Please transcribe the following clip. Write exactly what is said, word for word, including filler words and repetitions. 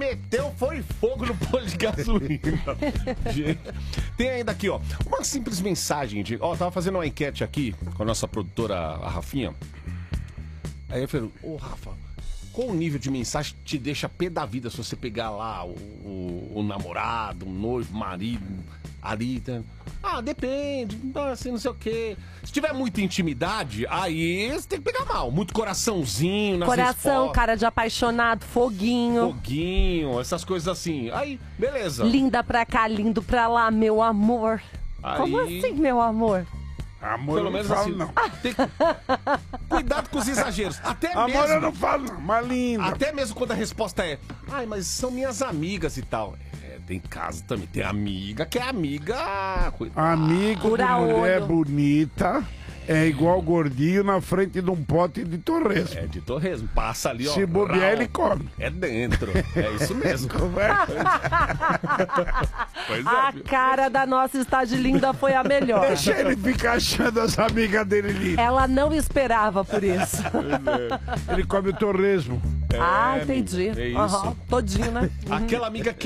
meteu, foi fogo no posto de gasolina. Gente, tem ainda aqui, ó, uma simples mensagem de... Ó, tava fazendo uma enquete aqui com a nossa produtora, a Rafinha. Aí eu falei, ô Rafa, qual o nível de mensagem que te deixa pé da vida se você pegar lá o, o, o namorado, o noivo, o marido, ali, tá? Ah, depende, assim, não sei o quê. Se tiver muita intimidade, aí você tem que pegar mal. Muito coraçãozinho nas Coração, respostas. cara de apaixonado, foguinho. Foguinho, essas coisas assim. Aí, beleza. Linda pra cá, lindo pra lá, meu amor. Aí... Como assim, meu amor? Amor, Pelo eu menos não falo, assim. não. Tem que... Cuidado com os exageros. Até Amor, mesmo. eu não falo, não. Mas linda. Até mesmo quando a resposta é, ai, mas são minhas amigas e tal. É, tem caso também. Tem amiga que é amiga. Amigo de Fura mulher olho. bonita é igual gordinho na frente de um pote de torresmo. É de torresmo. Passa ali, ó. Se bobear, rau. ele come. É dentro. É isso mesmo. Conversa. Pois A viu? cara da nossa estádio linda foi a melhor. Deixa ele ficar achando as amigas dele lindas. Ela não esperava por isso. Ele come o torresmo. ah, entendi. é isso. Aham, todinho, né? Aquela amiga que